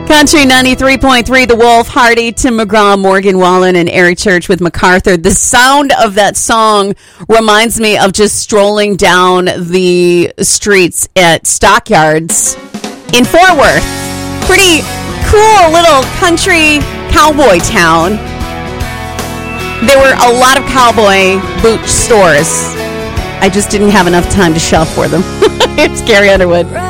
Country 93.3, The Wolf, Hardy, Tim McGraw, Morgan Wallen, and Eric Church with MacArthur. The sound of that song reminds me of just strolling down the streets at Stockyards in Fort Worth. Pretty cool little country cowboy town. There were a lot of cowboy boot stores. I just didn't have enough time to shop for them. It's Carrie Underwood.